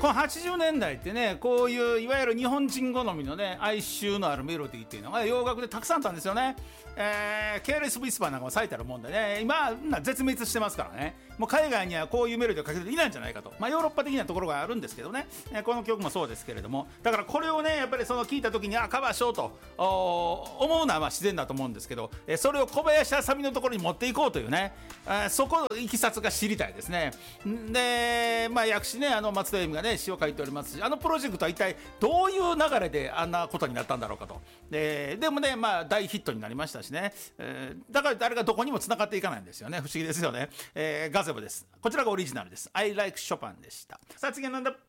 この80年代ってね、こういういわゆる日本人好みのね哀愁のあるメロディーっていうのが洋楽でたくさんあったんですよね。ケアレス・ウィスパーなんかも最たるもんでね、今絶滅してますからね、もう海外にはこういうメロディーをかけていないんじゃないかと、ヨーロッパ的なところがあるんですけどね、この曲もそうですけれども、だからこれをねやっぱりその聞いた時にカバーしようと思うのは自然だと思うんですけど、それを小林あさみのところに持っていこうというね、そこのいきさつが知りたいですね。で、訳詞ね、松田由美がね詩を書いておりますし、プロジェクトは一体どういう流れであんなことになったんだろうかと。でもね、大ヒットになりましたしね、だから誰がどこにも繋がっていかないんですよね。不思議ですよね。ガゼボです。こちらがオリジナルです。I like Chopin でした。さあ次はなんだ。